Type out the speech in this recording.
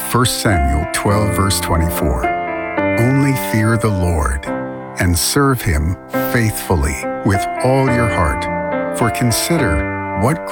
1 Samuel 12, verse 24. Only fear the Lord and serve Him faithfully with all your heart. For consider what